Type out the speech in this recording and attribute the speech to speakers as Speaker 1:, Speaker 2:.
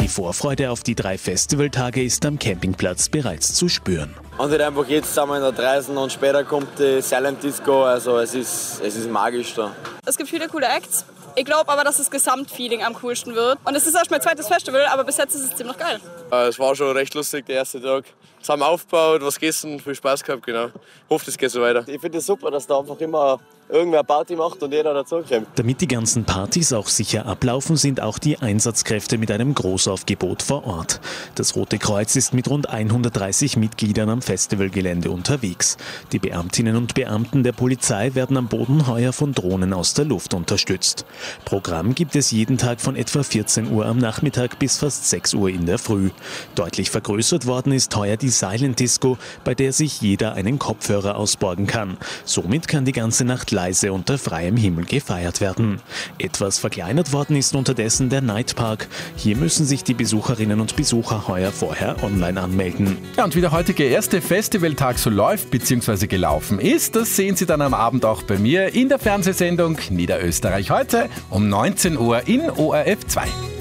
Speaker 1: Die Vorfreude auf die 3 Festivaltage ist am Campingplatz bereits zu spüren.
Speaker 2: Und halt einfach jetzt sind wir in der 30. und später kommt die Silent Disco, also es ist magisch da.
Speaker 3: Es gibt viele coole Acts. Ich glaube aber, dass das Gesamtfeeling am coolsten wird. Und es ist erst mein zweites Festival, aber bis jetzt ist es ziemlich geil.
Speaker 4: Es war schon recht lustig, der erste Tag. Das haben wir aufgebaut, was gegessen, viel Spaß gehabt, genau. Hoffe, es geht so weiter.
Speaker 2: Ich finde es super, dass da einfach immer irgendwer Party macht und jeder dazukommt.
Speaker 1: Damit die ganzen Partys auch sicher ablaufen, sind auch die Einsatzkräfte mit einem Großaufgebot vor Ort. Das Rote Kreuz ist mit rund 130 Mitgliedern am Festivalgelände unterwegs. Die Beamtinnen und Beamten der Polizei werden am Boden heuer von Drohnen aus der Luft unterstützt. Programm gibt es jeden Tag von etwa 14 Uhr am Nachmittag bis fast 6 Uhr in der Früh. Deutlich vergrößert worden ist heuer die Silent Disco, bei der sich jeder einen Kopfhörer ausborgen kann. Somit kann die ganze Nacht leise unter freiem Himmel gefeiert werden. Etwas verkleinert worden ist unterdessen der Nightpark. Hier müssen sich die Besucherinnen und Besucher heuer vorher online anmelden.
Speaker 5: Ja, und wie der heutige erste Festivaltag so läuft bzw. gelaufen ist, das sehen Sie dann am Abend auch bei mir in der Fernsehsendung Niederösterreich heute um 19 Uhr in ORF 2.